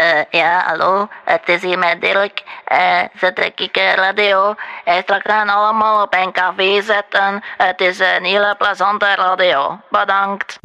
Ja, hallo, het is hier met Dirk. Zet ik radio. Straks gaan allemaal op een café zetten. Het is een hele plezante radio. Bedankt.